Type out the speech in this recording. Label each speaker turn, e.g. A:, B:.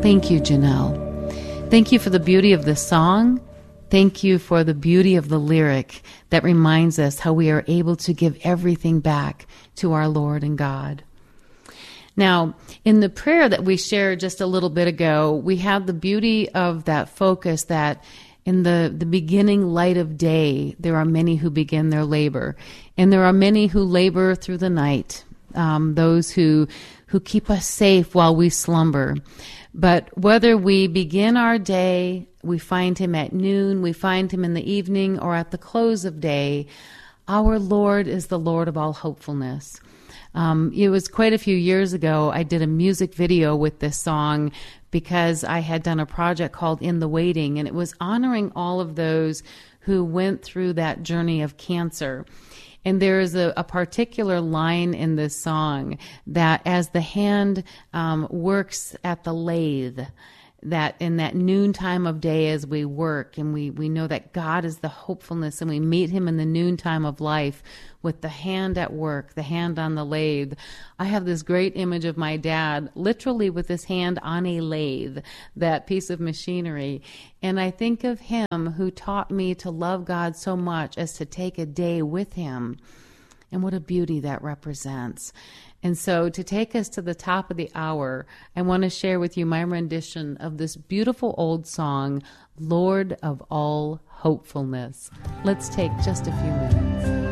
A: Thank you, Janelle. Thank you for the beauty of the song. Thank you for the beauty of the lyric that reminds us how we are able to give everything back to our Lord and God. Now, in the prayer that we shared just a little bit ago, we have the beauty of that focus that in the beginning light of day, there are many who begin their labor. And there are many who labor through the night, those who keep us safe while we slumber. But whether we begin our day, we find him at noon, we find him in the evening, or at the close of day, our Lord is the Lord of all hopefulness. It was quite a few years ago, I did a music video with this song because I had done a project called In the Waiting, and it was honoring all of those who went through that journey of cancer. And there is a particular line in this song that as the hand works at the lathe, that in that noontime of day as we work, and we know that God is the hopefulness, and we meet him in the noontime of life with the hand at work, the hand on the lathe. I have this great image of my dad literally with his hand on a lathe, that piece of machinery. And I think of him who taught me to love God so much as to take a day with him. And what a beauty that represents. And so to take us to the top of the hour, I want to share with you my rendition of this beautiful old song, Lord of All Hopefulness. Let's take just a few minutes.